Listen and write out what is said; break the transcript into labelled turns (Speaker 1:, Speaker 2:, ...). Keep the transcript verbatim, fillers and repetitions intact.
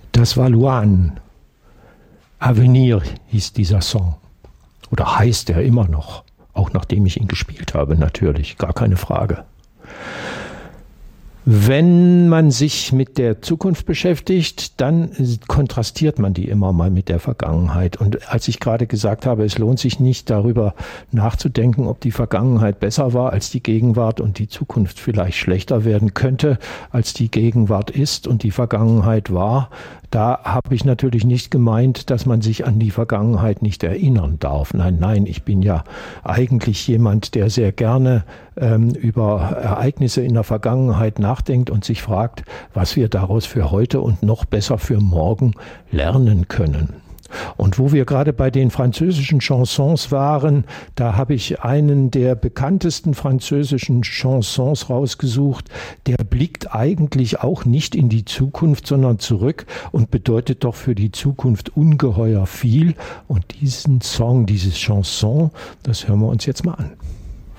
Speaker 1: Das war Luan. Avenir hieß dieser Song. Oder heißt er immer noch. Auch nachdem ich ihn gespielt habe, natürlich. Gar keine Frage. Wenn man sich mit der Zukunft beschäftigt, dann kontrastiert man die immer mal mit der Vergangenheit. Und als ich gerade gesagt habe, es lohnt sich nicht darüber nachzudenken, ob die Vergangenheit besser war als die Gegenwart und die Zukunft vielleicht schlechter werden könnte, als die Gegenwart ist und die Vergangenheit war, da habe ich natürlich nicht gemeint, dass man sich an die Vergangenheit nicht erinnern darf. Nein, nein, ich bin ja eigentlich jemand, der sehr gerne ähm, über Ereignisse in der Vergangenheit nachdenkt und sich fragt, was wir daraus für heute und noch besser für morgen lernen können. Und wo wir gerade bei den französischen Chansons waren, da habe ich einen der bekanntesten französischen Chansons rausgesucht. Der blickt eigentlich auch nicht in die Zukunft, sondern zurück und bedeutet doch für die Zukunft ungeheuer viel. Und diesen Song, dieses Chanson, das hören wir uns jetzt mal an.